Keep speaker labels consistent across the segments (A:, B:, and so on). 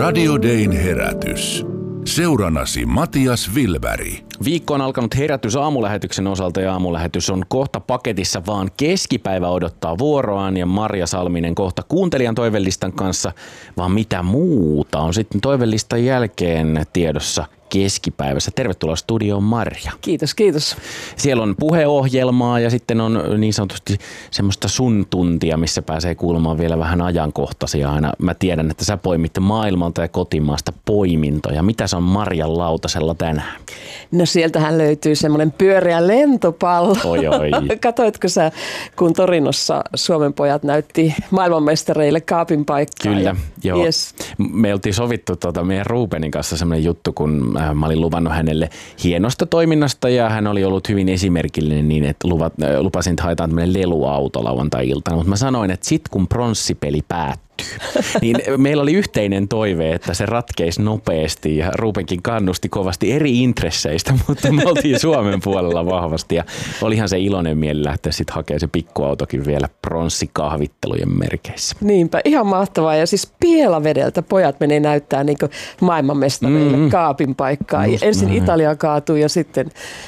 A: Radio Dayn herätys. Seurannasi Matias Wilberg.
B: Viikko on alkanut herätys aamulähetyksen osalta ja aamulähetys on kohta paketissa, vaan keskipäivä odottaa vuoroaan ja Marja Salminen kohta kuuntelijan toivelistan kanssa, vaan mitä muuta on sitten toivelistan jälkeen tiedossa keskipäivässä. Tervetuloa studioon, Marja.
C: Kiitos, kiitos.
B: Siellä on puheohjelmaa ja sitten on niin sanotusti semmoista sun tuntia, missä pääsee kuulemaan vielä vähän ajankohtaisia aina. Mä tiedän, että sä poimit maailmalta ja kotimaasta poimintoja. Mitä se on Marjan lautasella tänään?
C: No sieltähän löytyy semmoinen pyöreä lentopallo.
B: Oi.
C: Katoitko sä, kun Torinossa Suomen pojat näytti maailmanmestareille kaapin paikkaa?
B: Kyllä, joo.
C: Yes.
B: Me oltiin sovittu meidän Rubenin kanssa semmoinen juttu, kun mä olin luvannut hänelle hienosta toiminnasta ja hän oli ollut hyvin esimerkillinen niin, että lupasin, että haetaan tämmöinen leluauto lauantai-iltana, mutta mä sanoin, että sit kun pronssipeli päättyy, niin meillä oli yhteinen toive, että se ratkeisi nopeasti ja Rubenkin kannusti kovasti eri intresseistä, mutta me oltiin Suomen puolella vahvasti ja olihan se iloinen mieli lähteä sitten hakemaan se pikkuautokin vielä pronssikahvittelujen merkeissä.
C: Niinpä, ihan mahtavaa. Ja siis Pielavedeltä pojat menee näyttää niin kuin maailmanmestareille kaapin paikkaa. Ensin Italia kaatuu ja sitten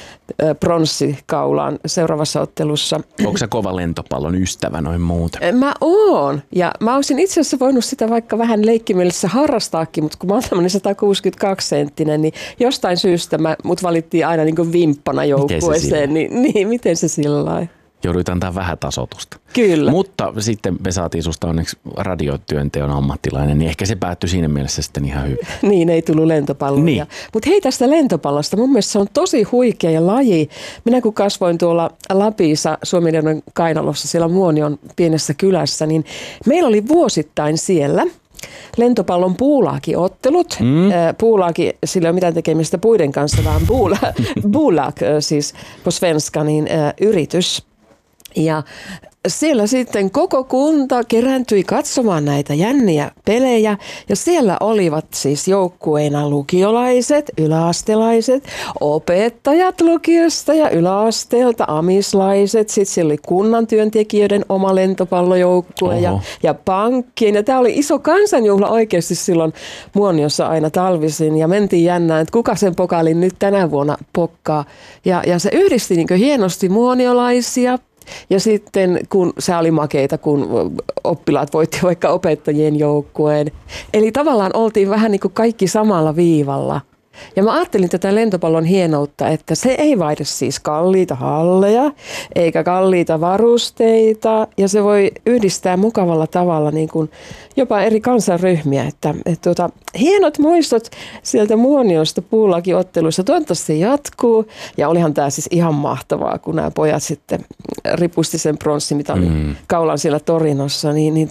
C: pronssi kaulaan seuraavassa ottelussa.
B: Onko sä kova lentopallon ystävä noin muuten?
C: Mä oon. Ja mä olisin itse asiassa voinut sitä vaikka vähän leikkimielessä harrastaakin, mutta kun mä oon tämmöinen 162 senttinen, niin jostain syystä mut valittiin aina niin kuin vimppana joukkueeseen. Miten se sillä lailla?
B: Jouduit antaa vähän tasoitusta.
C: Kyllä.
B: Mutta sitten me saatiin susta onneksi radiotyönteon ammattilainen, niin ehkä se päättyi siinä mielessä sitten ihan hyvin.
C: Niin, ei tullut lentopalloja. Niin. Mutta hei, tästä lentopallosta, mun mielestä se on tosi huikea laji. Minä kun kasvoin tuolla Lapissa Suomenjohdon kainalossa, siellä Muonion pienessä kylässä, niin meillä oli vuosittain siellä lentopallon puulaakiottelut. Puulaaki, sillä ei ole mitään tekemistä puiden kanssa, vaan bulag, siis på svenska, niin yritys. Ja siellä sitten koko kunta kerääntyi katsomaan näitä jänniä pelejä ja siellä olivat siis joukkueina lukiolaiset, yläastelaiset, opettajat lukiosta ja yläasteelta, amislaiset, sitten siellä oli kunnan työntekijöiden oma lentopallojoukkue ja pankkien. Ja tämä oli iso kansanjuhla oikeasti silloin Muoniossa aina talvisin ja mentiin jännään, että kuka sen pokaalin nyt tänä vuonna pokkaa. Ja se yhdisti niin kuin hienosti muoniolaisia. Ja sitten kun se oli makeita, kun oppilaat voitti vaikka opettajien joukkueen. Eli tavallaan oltiin vähän niin kuin kaikki samalla viivalla. Ja mä ajattelin tätä lentopallon hienoutta, että se ei vaihda siis kalliita halleja eikä kalliita varusteita. Ja se voi yhdistää mukavalla tavalla niin kuin jopa eri kansanryhmiä. Että hienot muistot sieltä Muoniosta puulaakiotteluissa. Toivottavasti se jatkuu. Ja olihan tämä siis ihan mahtavaa, kun nämä pojat sitten ripusti sen pronssimitalin kaulan siellä Torinossa.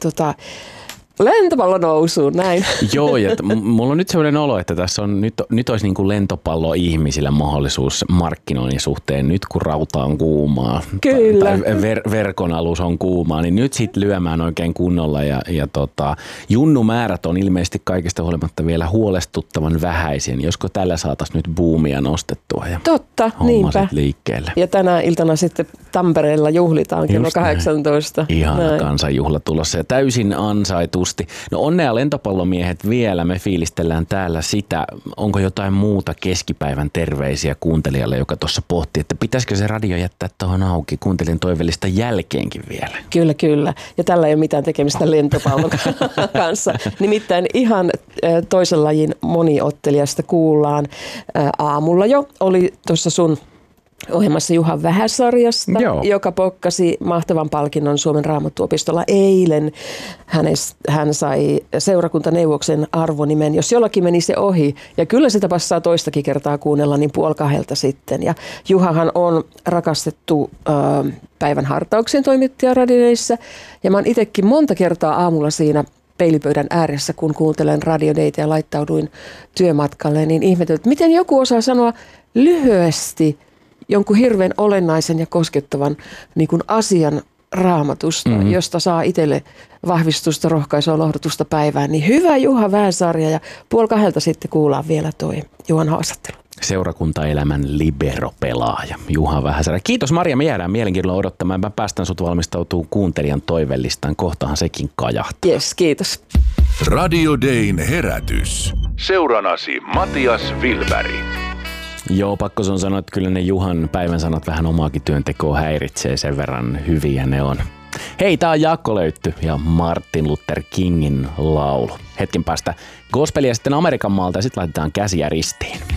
C: Lentopallo nousuun, näin.
B: Joo, ja mulla on nyt sellainen olo, että tässä on nyt olisi niin kuin lentopallo-ihmisillä mahdollisuus markkinoinnin suhteen, nyt kun rauta on kuumaa.
C: Kyllä.
B: Tai verkon alus on kuumaa, niin nyt sitten lyömään oikein kunnolla. Ja junnumäärät on ilmeisesti kaikesta huolimatta vielä huolestuttavan vähäisiä. Josko tällä saataisiin nyt buumia nostettua ja
C: totta, niinpä.
B: Liikkeelle.
C: Ja tänä iltana sitten Tampereella juhlitaan kello 18.
B: Ihana kansanjuhla tulossa ja täysin ansaitu. No onnea lentopallomiehet vielä, me fiilistellään täällä sitä. Onko jotain muuta keskipäivän terveisiä kuuntelijalle, joka tuossa pohti, että pitäisikö se radio jättää tuohon auki kuuntelijan toivellista jälkeenkin vielä?
C: Kyllä. Ja tällä ei ole mitään tekemistä lentopallon kanssa. Nimittäin ihan toisen lajin moniottelijasta kuullaan aamulla jo. Oli tuossa sun ohjelmassa Juha Vähäsarjasta, joka pokkasi mahtavan palkinnon Suomen Raamattuopistolla eilen. Hän sai seurakuntaneuvoksen arvonimen, jos jollakin meni se ohi. Ja kyllä sitä passaa toistakin kertaa kuunnella, niin 1:30 sitten. Ja Juhahan on rakastettu päivän hartauksen toimittaja radioissa. Ja mä oon itsekin monta kertaa aamulla siinä peilipöydän ääressä, kun kuuntelen Radio Daytä ja laittauduin työmatkalle, niin ihmeteltiin, että miten joku osaa sanoa lyhyesti jonkun hirveän olennaisen ja koskettavan niin kuin asian Raamatusta, josta saa itselle vahvistusta, rohkaisua, lohdutusta päivään. Niin hyvä Juha Vähäsarja ja 1:30 sitten kuullaan vielä toi Juhan haastattelu.
B: Seurakuntaelämän libero-pelaaja Juha Vähäsarja. Kiitos Marja, me jäädään mielenkiinnolla odottamaan. Mä päästän sut valmistautumaan kuuntelijan toivellistaan. Kohtahan sekin kajahtaa.
C: Yes, kiitos.
A: Radio Dayn herätys. Seuranasi Matias Wilberg.
B: Joo, pakko sun sanoa, että kyllä ne Juhan päivän sanat vähän omaakin työntekoa häiritsee, sen verran hyviä ne on. Hei, tää on Jaakko Löytty ja Martin Luther Kingin laulu. Hetken päästä gospelia sitten Amerikan maalta ja sitten laitetaan käsiä ristiin.